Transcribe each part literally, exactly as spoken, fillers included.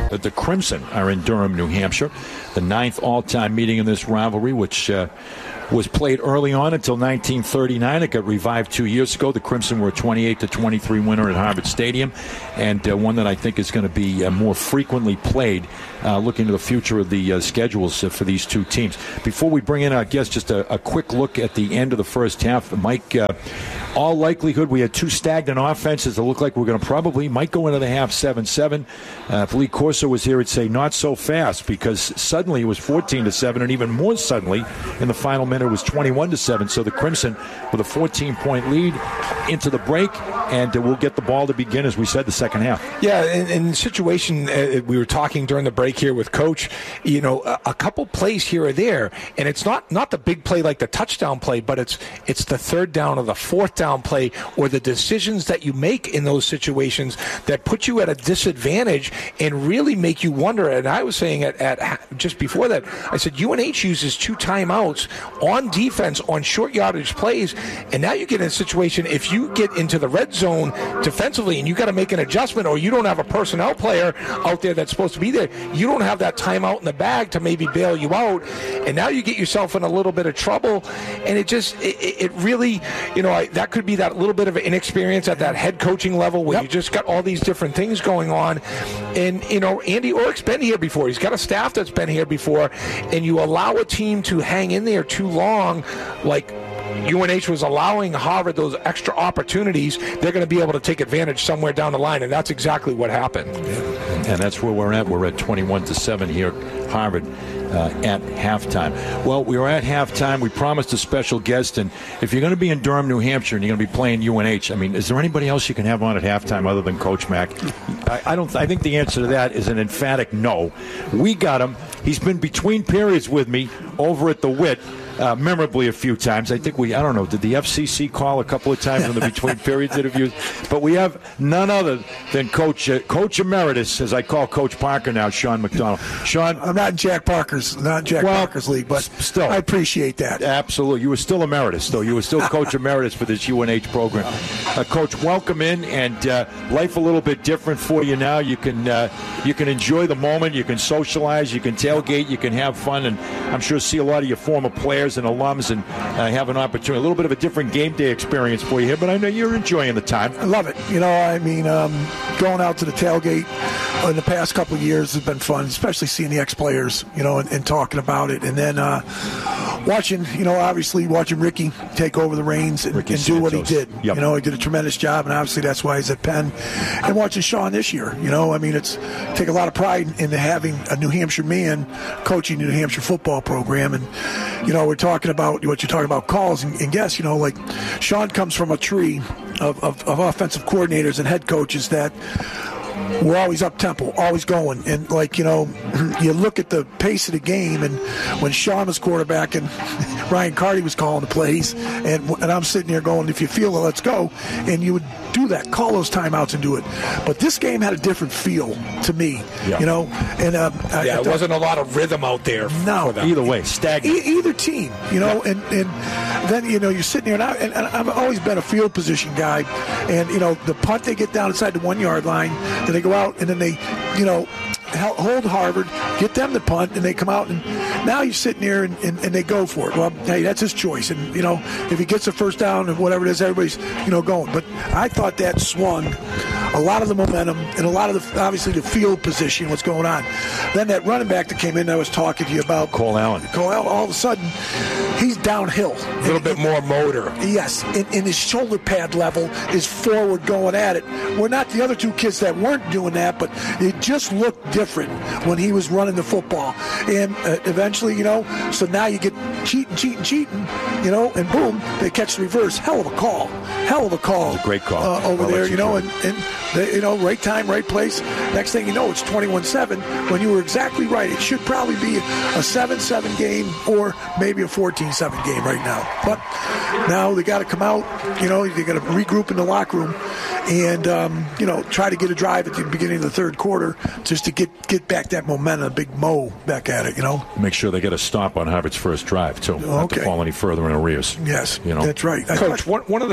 that the Crimson are in Durham, New Hampshire. The ninth all-time meeting in this rivalry, which uh, was played early on until nineteen thirty-nine. It got revived two years ago. The Crimson were a twenty-eight to twenty-three winner at Harvard Stadium, and uh, one that I think is going to be uh, more frequently played, uh, looking to the future of the uh, schedules uh, for these two teams. Before we bring in our guests, just a, a quick look at the end of the first half. Mike, uh, all likelihood, we had two stagnant offenses that look like we're going to probably might go into the half seven seven. Uh, if Lee Corso was here, he'd say not so fast, because suddenly it was fourteen to seven, and even more suddenly in the final minute it was twenty-one to seven. So the Crimson with a fourteen-point lead into the break, and uh, we'll get the ball to begin, as we said, the second half. Yeah, in, in the situation, uh, we were talking during the break here with Coach, you know, a, a couple plays here or there, and it's not, not the big play like the touchdown play, but it's it's the third down or the fourth down play, or the decisions that you make in those situations that put you at a disadvantage and really make you wonder. And I was saying at, at just before that, I said U N H uses two timeouts on defense on short yardage plays, and now you get in a situation, if you get into the red zone defensively and you got to make an adjustment, or you don't have a personnel player out there that's supposed to be there, you don't have that timeout in the bag to maybe bail you out, and now you get yourself in a little bit of trouble. And it just it, it really, you know, I, that could be that little bit of inexperience at that head coaching level where yep. you just got all these different things going on. And you know, Andy Orrick's been here before, he's got a staff that's been here before, and you allow a team to hang in there too long, like U N H was allowing Harvard those extra opportunities, they're going to be able to take advantage somewhere down the line, and that's exactly what happened. Yeah. And that's where we're at. We're at twenty-one to seven here, Harvard, uh, at halftime. Well, we were at halftime. We promised a special guest, and if you're going to be in Durham, New Hampshire, and you're going to be playing U N H, I mean, is there anybody else you can have on at halftime other than Coach Mack? I, I don't. I think the answer to that is an emphatic no. We got him. He's been between periods with me over at the Wit. Uh, memorably a few times. I think we, I don't know, did the F C C call a couple of times in the between periods interviews? But we have none other than Coach uh, Coach Emeritus, as I call Coach Parker now, Sean McDonald. Sean, I'm not in Jack Parker's, not in Jack well, Parker's league, but still, I appreciate that. Absolutely. You were still Emeritus, though. You were still Coach Emeritus for this U N H program. Uh, Coach, welcome in, and uh, life a little bit different for you now. You can uh, you can enjoy the moment. You can socialize. You can tailgate. You can have fun, and I'm sure see a lot of your former players and alums, and uh, have an opportunity, a little bit of a different game day experience for you here, but I know you're enjoying the time. I love it. You know, I mean, um, going out to the tailgate in the past couple of years has been fun, especially seeing the ex-players, you know, and, and talking about it. And then uh, watching, you know, obviously watching Ricky take over the reins and, and do what he did. Yep. You know, he did a tremendous job, and obviously that's why he's at Penn. And watching Sean this year, you know, I mean, it's take a lot of pride in having a New Hampshire man coaching the New Hampshire football program. And, you know, we're talking about what you're talking about calls, and, and guess, you know, like Sean comes from a tree of, of, of offensive coordinators and head coaches that we're always up tempo, always going. And, like, you know, you look at the pace of the game, and when Sean was quarterback and Ryan Carty was calling the plays, and, and I'm sitting there going, if you feel it, let's go. And you would do that, call those timeouts and do it. But this game had a different feel to me, yeah. you know. And um, yeah, I, it wasn't a lot of rhythm out there. No. For them. Either way, stagnant. E- either team, you know. Yeah. And, and then, you know, you're sitting there, and, I, and, and I've always been a field position guy. And, you know, the punt, they get down inside the one-yard line, and they go out, and then they, you know, hold Harvard, get them the punt, and they come out, and now you're sitting there, and, and, and they go for it. Well, hey, that's his choice. And, you know, if he gets a first down and whatever it is, everybody's, you know, going. But I thought that swung a lot of the momentum and a lot of the, obviously, the field position, what's going on. Then that running back that came in, I was talking to you about. Cole Allen. Cole Allen, all of a sudden, he's downhill. A little and, bit and, more motor. Yes, and, and his shoulder pad level is forward going at it. We're not the other two kids that weren't doing that, but it just looked different when he was running the football. And uh, eventually, you know, so now you get cheating, cheating, cheating, you know, and boom, they catch the reverse. Hell of a call. Hell of a call. It was a great call. Uh, over I'll there, you you know, know, and, and they, you know, right time, right place. Next thing you know, it's twenty-one seven when you were exactly right. It should probably be a seven seven game or maybe a fourteen seven game right now. But now they got to come out, you know, they got to regroup in the locker room and, um, you know, try to get a drive at the beginning of the third quarter just to get, get back that momentum, a big mo back at it, you know. Make sure they get a stop on Harvard's first drive, too. Okay. Not to fall any further in arrears. Yes, you know? That's right. Coach, one, one of the things I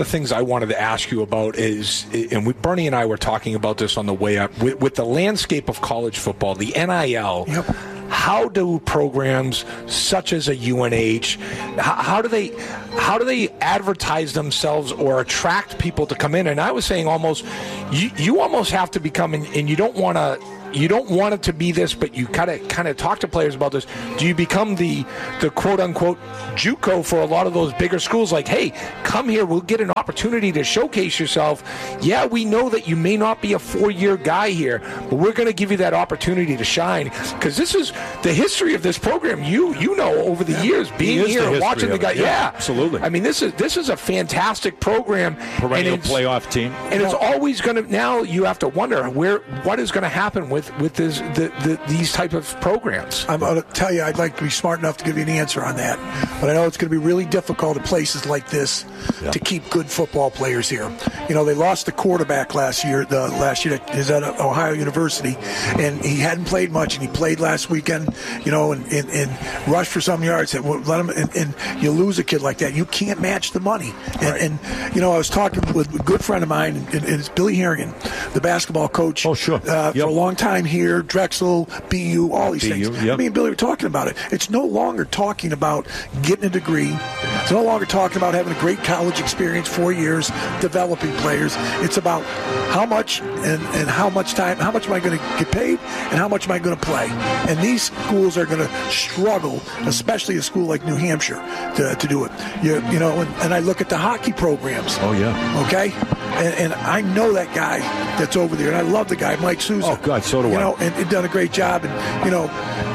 wanted to ask you about is, and we, Bernie and I were talking about this on the way up, with, with the landscape of college football, the N I L. Yep. How do programs such as a U N H, how, how do they, how do they advertise themselves or attract people to come in? And I was saying almost, you, you almost have to become, and, and you don't want to. You don't want it to be this, but you kind of kind of talk to players about this. Do you become the the quote unquote JUCO for a lot of those bigger schools? Like, hey, come here, we'll get an opportunity to showcase yourself. Yeah, we know that you may not be a four-year guy here, but we're going to give you that opportunity to shine, because this is the history of this program. You you know over the yeah. years being here and watching the guy. Yeah, yeah, absolutely. I mean, this is this is a fantastic program. Perennial playoff team, and it's always going to. Now you have to wonder where what is going to happen with. with this, the, the, these type of programs. I'm going to tell you, I'd like to be smart enough to give you an answer on that. But I know it's going to be really difficult at places like this yeah. to keep good football players here. You know, they lost the quarterback last year, the last year that is at Ohio University, and he hadn't played much, and he played last weekend, you know, and, and, and rushed for some yards. And, let him, and, and you lose a kid like that. You can't match the money. And, right. and you know, I was talking with a good friend of mine, and, and it's Billy Harrigan, the basketball coach oh, sure. uh, yep. for a long time here. Drexel, B U, all these B U, things. yep. Me and Billy were talking about it. It's no longer talking about getting a degree. It's no longer talking about having a great college experience, four years, developing players. It's about how much and, and how much time, how much am I going to get paid, and how much am I going to play. And these schools are going to struggle, especially a school like New Hampshire, to, to do it. You, you know, and, and I look at the hockey programs. Oh, yeah. Okay? And, and I know that guy that's over there, and I love the guy, Mike Souza. Oh, God, so do I. You know, and, and done a great job. And, you know,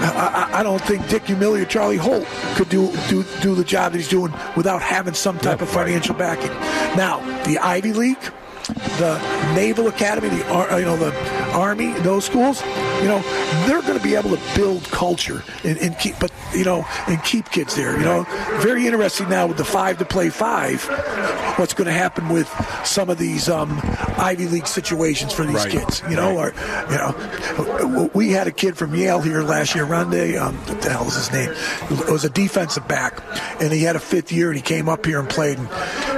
I, I don't think Dick Umili or Charlie Holt could do, do do the job that he's doing without having some type yeah, of financial right. backing. Now, the Ivy League, the Naval Academy, the you know the Army, those schools, you know, they're going to be able to build culture and, and keep, but you know, and keep kids there. You know, very interesting now with the five to play five. What's going to happen with some of these um, Ivy League situations for these right. kids? You know, right. or you know, we had a kid from Yale here last year, Rondé. Um, what the hell is his name? It was a defensive back, and he had a fifth year, and he came up here and played. And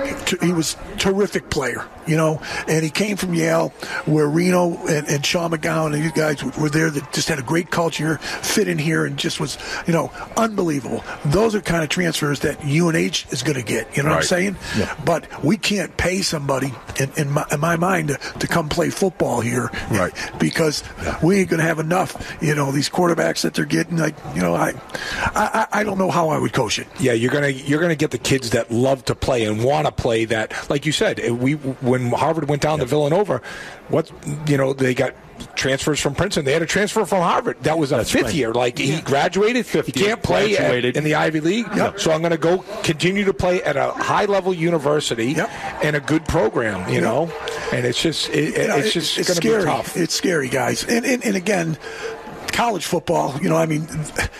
he was a terrific player, you know, and he came from Yale, where Reno and, and Sean McGowan and these guys were there that just had a great culture, fit in here, and just was, you know, unbelievable. Those are kind of transfers that U N H is going to get, you know right. what I'm saying? Yeah. But we can't pay somebody, in, in, my, in my mind, to, to come play football here, right? Because yeah. we ain't going to have enough, you know, these quarterbacks that they're getting. Like, you know, I, I, I don't know how I would coach it. Yeah, you're gonna you're gonna get the kids that love to play and want to play. That, like you said, we when Harvard went down yeah. to Villanova, what you know they got. Transfers from Princeton. They had a transfer from Harvard. That was a That's fifth right. year. Like yeah. he graduated. Fifth he can't play at, in the Ivy League. Yep. So I'm going to go continue to play at a high level university yep. and a good program. You yep. know, and it's just it, you know, it's just it's going to be tough. It's scary, guys. And, and and again, college football. You know, I mean.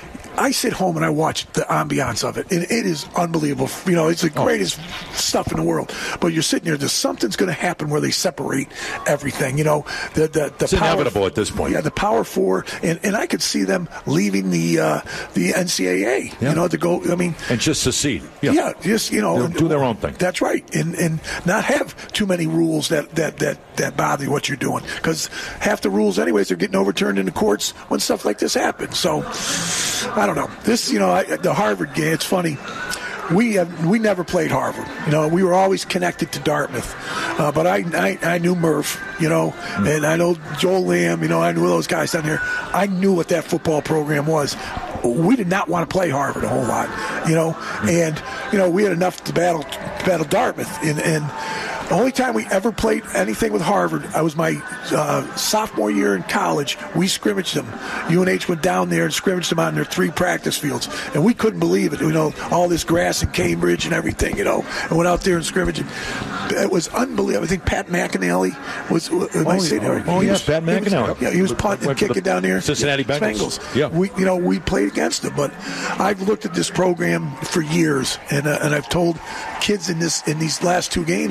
I sit home and I watch the ambiance of it, and it is unbelievable. You know, it's the greatest oh. stuff in the world. But you're sitting there, there's something's going to happen where they separate everything. You know, the the, the it's power, inevitable at this point. Yeah, the Power Four, and, and I could see them leaving the uh, the N C double A. Yeah. You know, to go. I mean, and just secede. Yeah, yeah just you know, They'll do their own thing. That's right, and and not have too many rules that that that, that bother what you're doing, because half the rules, anyways, are getting overturned in the courts when stuff like this happens. So. I don't know. This, you know, I, the Harvard game, it's funny. We have, we never played Harvard. You know, we were always connected to Dartmouth. Uh, but I, I I knew Murph, you know, mm. and I know Joel Lamb, you know, I knew those guys down here. I knew what that football program was. We did not want to play Harvard a whole lot, you know, mm. and, you know, we had enough to battle, to battle Dartmouth. And, and the only time we ever played anything with Harvard, I was my uh, sophomore year in college. We scrimmaged them. U N H went down there and scrimmaged them on their three practice fields, and we couldn't believe it. You know, all this grass in Cambridge and everything. You know, and went out there and scrimmaged. It was unbelievable. I think Pat McAnally was. Am I saying oh, that? oh yes, Pat McAnally. Yeah, he was punting and kicking down there. Cincinnati Bengals. Bengals. Yeah, we you know we played against them, but I've looked at this program for years, and uh, and I've told kids in this in these last two games that I've been here,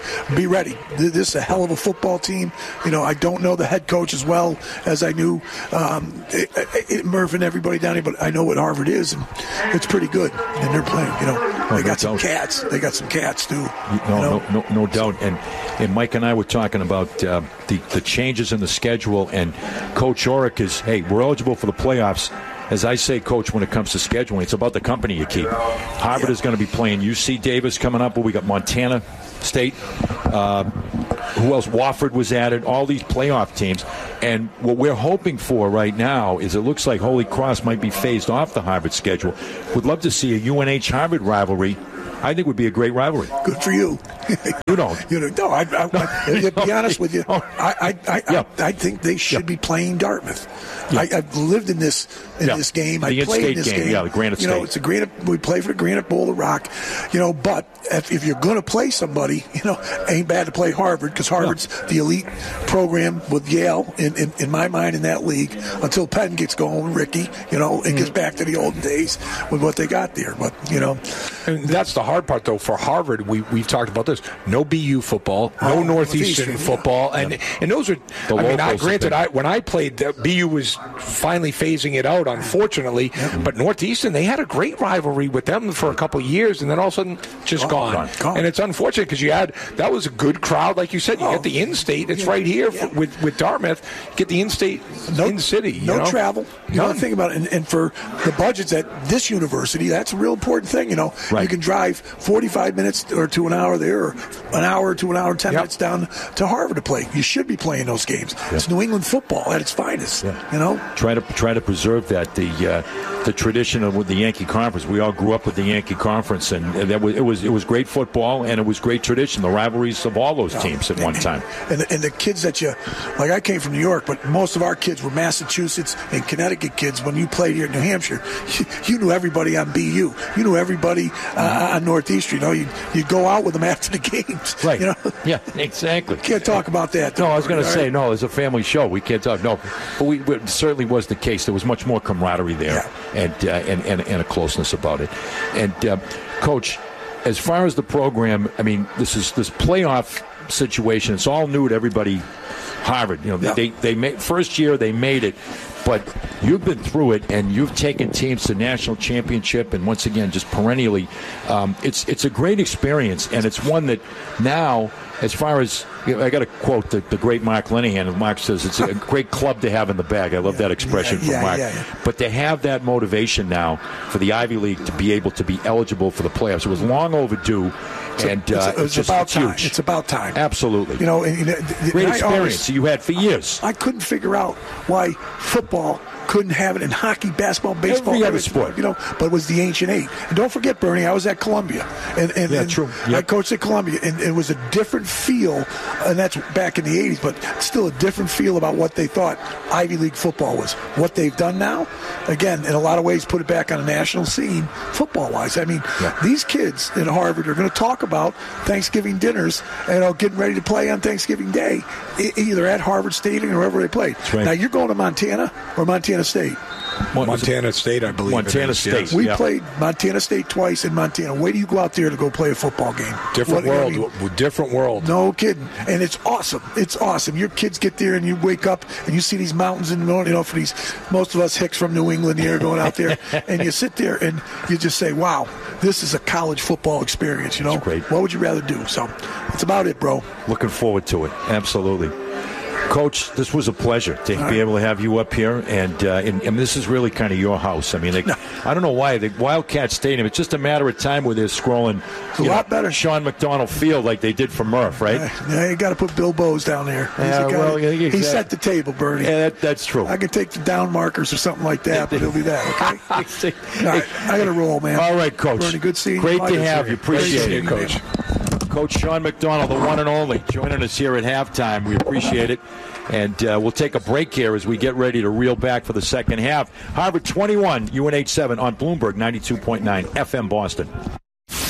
be ready. This is a hell of a football team. You know, I don't know the head coach as well as I knew um, it, it, Murph and everybody down here, but I know what Harvard is, and it's pretty good. And they're playing, you know, they got some cats. They got some cats, too. No, you know? no, no, no doubt. And and Mike and I were talking about uh, the, the changes in the schedule, and Coach Orrick is, hey, we're eligible for the playoffs. As I say, Coach, when it comes to scheduling, it's about the company you keep. Harvard yeah. is going to be playing U C Davis coming up, but we got Montana State. Uh, who else? Wofford was added. All these playoff teams. And what we're hoping for right now is it looks like Holy Cross might be phased off the Harvard schedule. Would love to see a U N H-Harvard rivalry. I think would be a great rivalry. Good for you. You don't. You know, no, I, I, I, to be honest with you, I, I, I, yeah. I, I think they should yeah. be playing Dartmouth. Yeah. I, I've lived in this in yeah. this game. The I played in this game. game. Yeah, the Granite you State. know, it's a Granite. We play for the Granite Bowl of Rock. You know, but if, if you're going to play somebody, you know, ain't bad to play Harvard because Harvard's yeah. the elite program with Yale in, in, in my mind in that league until Penn gets going. Ricky, you know, it mm-hmm. gets back to the olden days with what they got there. But you know, and that's the hard part though for Harvard. We we've talked about this. No B U football, no oh, Northeastern, Northeastern football, yeah. and yeah. and those are. The I mean, I, granted, I, when I played, B U was finally phasing it out, unfortunately. Mm-hmm. But Northeastern, they had a great rivalry with them for a couple of years, and then all of a sudden, just oh, gone. gone. gone. And it's unfortunate because you had that was a good crowd, like you said. You oh, get the in-state; it's yeah. right here yeah. for, with with Dartmouth. Get the in-state, no, in-city. No know? travel. You None. know, think about it. And, and for the budgets at this university, that's a real important thing. You know, right. you can drive forty-five minutes or to an hour there, or an hour to an hour and ten yep. minutes down to Harvard to play. You should be playing those games. Yep. It's New England football at its finest. Yeah. You know, try to try to preserve that the uh, the tradition of with the Yankee Conference. We all grew up with the Yankee Conference, and that was it was it was great football, and it was great tradition. The rivalries of all those teams at and, one time. And, and the kids that you like, I came from New York, but most of our kids were Massachusetts and Connecticut kids. When you played here in New Hampshire, you, you knew everybody on B U. You knew everybody uh, on Northeastern. You know, you you go out with them after the games. Right. You know? Yeah. Exactly. Can't talk about that. No, I was going to say right? no. It's a family show. We can't talk. No, but we it certainly was the case. There was much more camaraderie there, yeah. and, uh, and and and a closeness about it. And uh, Coach, as far as the program, I mean, this is this playoff situation. It's all new to everybody. Harvard, you know, yeah. they they made first year they made it, but you've been through it and you've taken teams to national championship, and once again, just perennially, um, it's it's a great experience, and it's one that now, as far as you know, I got to quote the, the great Mark Linehan, and Mark says it's a great club to have in the bag. I love yeah, that expression yeah, from yeah, Mark. Yeah, yeah. But to have that motivation now for the Ivy League to be able to be eligible for the playoffs, it was long overdue. And it's, uh, it's, it's just, about it's time. huge. It's about time. Absolutely. You know, and, you know the, great and experience always, you had for years. I, I couldn't figure out why football couldn't have it in hockey, basketball, baseball, every other sport. You know, but it was the ancient eight. And don't forget, Bernie, I was at Columbia, and, and, yeah, and true. Yep. I coached at Columbia, and it was a different feel, and that's back in the eighties, but still a different feel about what they thought Ivy League football was. What they've done now, again, in a lot of ways, put it back on a national scene, football-wise. I mean, yeah. these kids in Harvard are going to talk about Thanksgiving dinners, and you know, getting ready to play on Thanksgiving Day, either at Harvard Stadium or wherever they played. Right. Now, you're going to Montana or Montana State? Montana State, I believe. Montana State. We yeah. played Montana State twice in Montana. Where do you go out there to go play a football game? Different what, world. I mean? Different world. No kidding. And it's awesome. It's awesome. Your kids get there and you wake up and you see these mountains and you know for these most of us hicks from New England here going out there and you sit there and you just say, wow, this is a college football experience. You know, that's great. What would you rather do? So that's about it, bro. Looking forward to it. Absolutely. Coach, this was a pleasure to All be right. able to have you up here, and, uh, and and this is really kind of your house. I mean, they, no. I don't know why the Wildcat Stadium. It's just a matter of time where they're scrolling. It's a lot know, better. Sean McDonald Field like they did for Murph, right? Yeah, yeah you got to put Bill Bowes down there. He's Yeah, the guy. well, yeah, exactly. He set the table, Bernie. Yeah, that, that's true. I can take the down markers or something like that, but it'll be that. Okay. All right, I got to roll, man. All right, Coach. Bernie, good seeing you. Great Like to I have said. you. Appreciate Great it, seeing you, Coach. man. Coach Sean McDonald, the one and only, joining us here at halftime. We appreciate it. And uh, we'll take a break here as we get ready to reel back for the second half. Harvard twenty-one, U N H seven on Bloomberg ninety-two point nine F M Boston.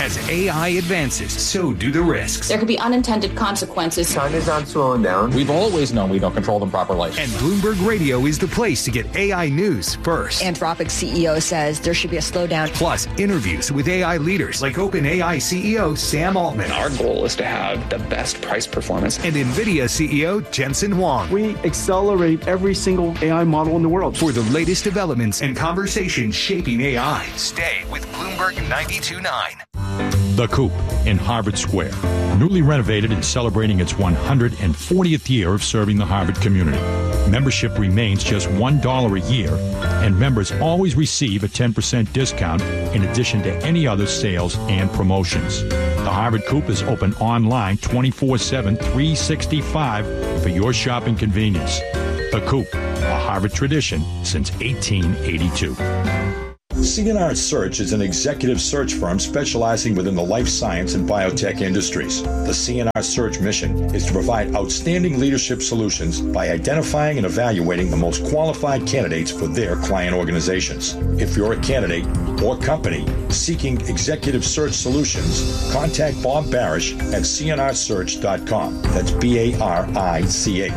As A I advances, so do the risks. There could be unintended consequences. China's not slowing down. We've always known we don't control them properly. And Bloomberg Radio is the place to get A I news first. Anthropic C E O says there should be a slowdown. Plus, interviews with A I leaders like OpenAI C E O Sam Altman. Our goal is to have the best price performance. And NVIDIA C E O Jensen Huang. We accelerate every single A I model in the world. For the latest developments and conversations shaping A I, stay with Bloomberg ninety-two point nine. The Coop in Harvard Square, newly renovated and celebrating its one hundred fortieth year of serving the Harvard community. Membership remains just one dollar a year, and members always receive a ten percent discount in addition to any other sales and promotions. The Harvard Coop is open online twenty-four seven, three sixty-five for your shopping convenience. The Coop, a Harvard tradition since eighteen eighty-two. C N R Search is an executive search firm specializing within the life science and biotech industries. The C N R Search mission is to provide outstanding leadership solutions by identifying and evaluating the most qualified candidates for their client organizations. If you're a candidate or company seeking executive search solutions, contact Bob Barish at C N R search dot com. That's B A R I C H.